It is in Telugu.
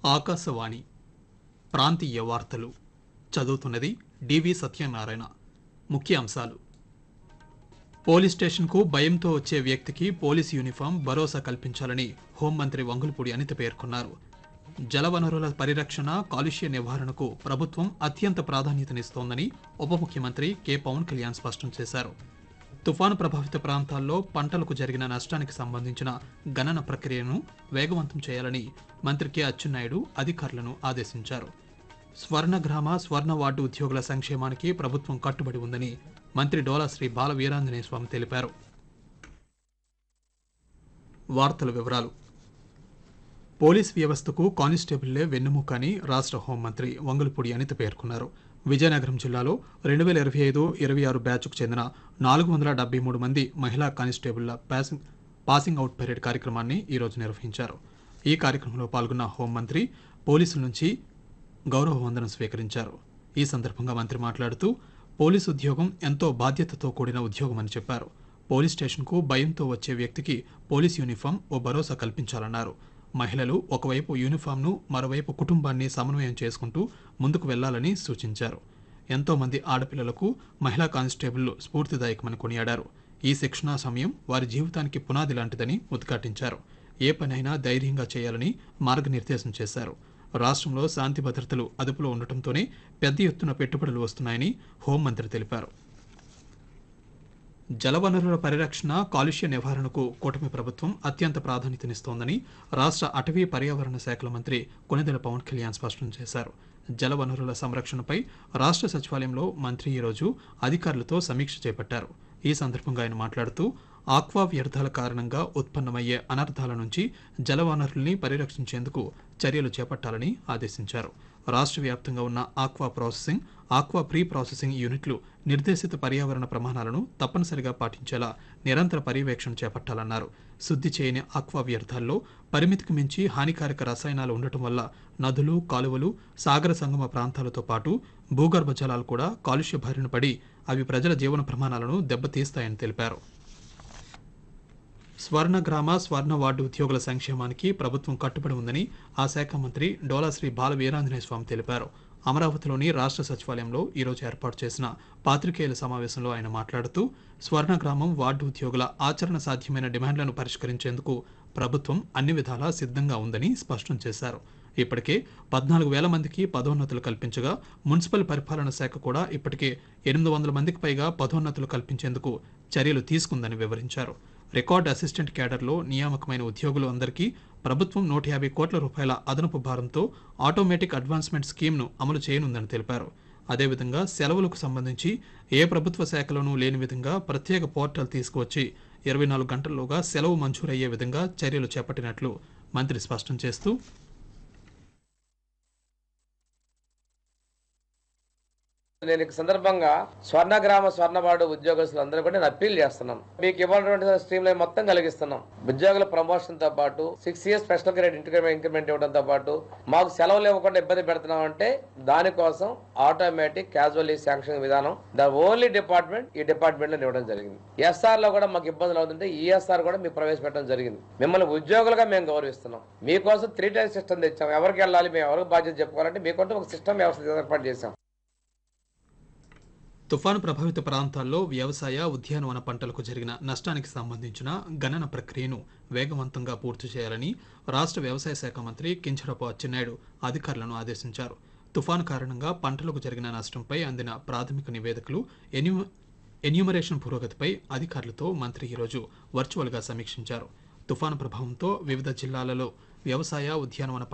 ఆకాశవాణి ప్రాంతీయ వార్తలు చదువుతున్నది డివి సత్యనారాయణ. ముఖ్యాంశాలు: పోలీస్ స్టేషన్కు భయంతో వచ్చే వ్యక్తికి పోలీస్ యూనిఫామ్ భరోసా కల్పించాలని హోంమంత్రి వంగులపూడి అనిత పేర్కొన్నారు. జలవనరుల పరిరక్షణ, కాలుష్య నివారణకు ప్రభుత్వం అత్యంత ప్రాధాన్యతనిస్తోందని ఉప ముఖ్యమంత్రి కె పవన్ కళ్యాణ్ స్పష్టం చేశారు. తుఫాను ప్రభావిత ప్రాంతాల్లో పంటలకు జరిగిన నష్టానికి సంబంధించిన గణన ప్రక్రియను వేగవంతం చేయాలని మంత్రి కె అచ్చెన్నాయుడు అధికారులను ఆదేశించారు. స్వర్ణగ్రామ, స్వర్ణ వార్డు ఉద్యోగుల సంక్షేమానికి ప్రభుత్వం కట్టుబడి ఉందని మంత్రి డోలా శ్రీ బాల వీరాంజనేయ స్వామి తెలిపారు. వార్తల వివరాలు: పోలీస్ వ్యవస్థకు కానిస్టేబుల్లే వెన్నెముక అని రాష్ట్ర హోంమంత్రి వంగులపూడి అనిత పేర్కొన్నారు. విజయనగరం జిల్లాలో 2025-26 బ్యాచ్కు చెందిన 473 మంది మహిళా కానిస్టేబుళ్ల పాసింగ్ అవుట్ పరేడ్ కార్యక్రమాన్ని ఈరోజు నిర్వహించారు. ఈ కార్యక్రమంలో పాల్గొన్న హోంమంత్రి పోలీసుల నుంచి గౌరవ వందనం స్వీకరించారు. ఈ సందర్భంగా మంత్రి మాట్లాడుతూ, పోలీసు ఉద్యోగం ఎంతో బాధ్యతతో కూడిన ఉద్యోగమని చెప్పారు. పోలీస్ స్టేషన్కు భయంతో వచ్చే వ్యక్తికి పోలీస్ యూనిఫామ్ ఓ భరోసా కల్పించాలన్నారు. మహిళలు ఒకవైపు యూనిఫామ్ను, మరోవైపు కుటుంబాన్ని సమన్వయం చేసుకుంటూ ముందుకు వెళ్లాలని సూచించారు. ఎంతో మంది ఆడపిల్లలకు మహిళా కానిస్టేబుళ్లు స్ఫూర్తిదాయకమని కొనియాడారు. ఈ శిక్షణా సమయం వారి జీవితానికి పునాది లాంటిదని ఉద్ఘాటించారు. ఏ పనైనా ధైర్యంగా చేయాలని మార్గనిర్దేశం చేశారు. రాష్ట్రంలో శాంతి భద్రతలు అదుపులో ఉండటంతోనే పెద్ద ఎత్తున పెట్టుబడులు వస్తున్నాయని హోంమంత్రి తెలిపారు. జలవనరుల పరిరక్షణ, కాలుష్య నివారణకు కూటమి ప్రభుత్వం అత్యంత ప్రాధాన్యతనిస్తోందని రాష్ట్ర అటవీ పర్యావరణ శాఖల మంత్రి కొనిదెల పవన్ కళ్యాణ్ స్పష్టం చేశారు. జలవనరుల సంరక్షణపై రాష్ట్ర సచివాలయంలో మంత్రి ఈరోజు అధికారులతో సమీక్ష చేపట్టారు. ఈ సందర్భంగా ఆయన మాట్లాడుతూ, ఆక్వా వ్యర్థాల కారణంగా ఉత్పన్నమయ్యే అనర్థాల నుంచి జలవనరుల్ని పరిరక్షించేందుకు చర్యలు చేపట్టాలని ఆదేశించారు. రాష్ట్ర వ్యాప్తంగా ఉన్న aqua processing, aqua pre processing యూనిట్లు నిర్దేశిత పర్యావరణ ప్రమాణాలను తప్పనిసరిగా పాటించేలా నిరంతర పర్యవేక్షణ చేపట్టాలన్నారు. శుద్ధి చేయని ఆక్వా వ్యర్థాల్లో పరిమితికి మించి హానికారక రసాయనాలు ఉండటం వల్ల నదులు, కాలువలు, సాగర సంగమ ప్రాంతాలతో పాటు భూగర్భ జలాలు కూడా కాలుష్య బారిన పడి అవి ప్రజల జీవన ప్రమాణాలను దెబ్బతీస్తాయని తెలిపారు. స్వర్ణగ్రామ, స్వర్ణ వార్డు ఉద్యోగుల సంక్షేమానికి ప్రభుత్వం కట్టుబడి ఉందని ఆ శాఖ మంత్రి డోలా శ్రీ బాల వీరాంజనేయ స్వామి తెలిపారు. అమరావతిలోని రాష్ట్ర సచివాలయంలో ఈరోజు ఏర్పాటు చేసిన పాత్రికేయుల సమావేశంలో ఆయన మాట్లాడుతూ, స్వర్ణగ్రామం, వార్డు ఉద్యోగుల ఆచరణ సాధ్యమైన డిమాండ్లను పరిష్కరించేందుకు ప్రభుత్వం అన్ని విధాలా సిద్ధంగా ఉందని స్పష్టం చేశారు. ఇప్పటికే 14,000 మందికి పదోన్నతులు కల్పించగా మున్సిపల్ పరిపాలన శాఖ కూడా ఇప్పటికే 800 మందికి పైగా పదోన్నతులు కల్పించేందుకు చర్యలు తీసుకుందని వివరించారు. రికార్డ్ అసిస్టెంట్ క్యాడర్లో నియామకమైన ఉద్యోగులు అందరికీ ప్రభుత్వం 150 కోట్ల రూపాయల అదనపు భారంతో ఆటోమేటిక్ అడ్వాన్స్మెంట్ స్కీమ్ను అమలు చేయనుందని తెలిపారు. అదేవిధంగా సెలవులకు సంబంధించి ఏ ప్రభుత్వ శాఖలోనూ లేని విధంగా ప్రత్యేక పోర్టల్ తీసుకువచ్చి 24 గంటల్లోగా సెలవు మంజూరయ్యే విధంగా చర్యలు చేపట్టినట్లు మంత్రి స్పష్టం చేస్తూ, నేను ఈ సందర్భంగా స్వర్ణగ్రామ, స్వర్ణవార్డు ఉద్యోగస్తులందరూ కూడా నేను అప్పీల్ చేస్తున్నాను. మీకు ఇవ్వాల్సినటువంటి స్ట్రీమ్ లైన్ మొత్తం కలిగిస్తున్నాం. ఉద్యోగుల ప్రమోషన్ తో పాటు 6 years స్పెషల్ గ్రేడ్ ఇంక్రిమెంట్ ఇవ్వడంతో పాటు మాకు సెలవులు ఇవ్వకుండా ఇబ్బంది పెడుతున్నాం అంటే దానికోసం ఆటోమేటిక్ క్యాజువల్ లీవ్ శాంక్షన్ విధానం ద ఓన్లీ డిపార్ట్మెంట్ ఈ డిపార్ట్మెంట్ లో ఇవ్వడం జరిగింది. ఎస్ఆర్ లో కూడా మాకు ఇబ్బందులు అవుతుంటే ఈఎస్ఆర్ కూడా మీకు ప్రవేశపెట్టడం జరిగింది. మిమ్మల్ని ఉద్యోగులుగా మేము గౌరవిస్తున్నాం. మీకోసం 3 tier సిస్టమ్ తెచ్చాం. ఎవరికి వెళ్ళాలి, మేము ఎవరికి బాధ్యత చెప్పుకోవాలంటే మీకంటూ ఒక సిస్టమ్ వ్యవస్థ ఏర్పాటు చేశాం. తుఫాను ప్రభావిత ప్రాంతాల్లో వ్యవసాయ, ఉద్యానవన పంటలకు జరిగిన నష్టానికి సంబంధించిన గణన ప్రక్రియను వేగవంతంగా పూర్తి చేయాలని రాష్ట్ర వ్యవసాయ శాఖ మంత్రి కింజరాపు అచ్చెన్నాయుడు అధికారులను ఆదేశించారు. తుఫాను కారణంగా పంటలకు జరిగిన నష్టంపై అందిన ప్రాథమిక నివేదికలు, ఎన్యూమరేషన్ పురోగతిపై అధికారులతో మంత్రి ఈరోజు వర్చువల్గా సమీక్షించారు. తుఫాను ప్రభావంతో వివిధ జిల్లాలలో వ్యవసాయ, ఉద్యానవన